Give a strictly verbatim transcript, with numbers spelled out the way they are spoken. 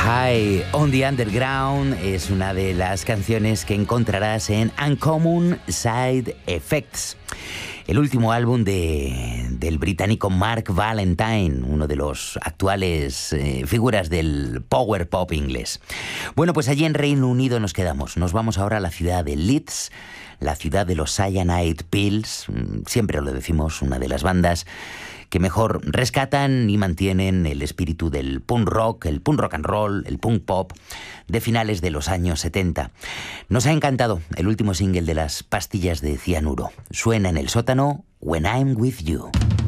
High on the Underground es una de las canciones que encontrarás en Uncommon Side Effects, el último álbum de, del británico Mark Valentine, uno de los actuales eh, figuras del power pop inglés. Bueno, pues allí en Reino Unido nos quedamos. Nos vamos ahora a la ciudad de Leeds, la ciudad de los Cyanide Pills. Siempre lo decimos, una de las bandas que mejor rescatan y mantienen el espíritu del punk rock, el punk rock and roll, el punk pop de finales de los años setenta. Nos ha encantado el último single de las pastillas de cianuro. Suena en el sótano, When I'm With You.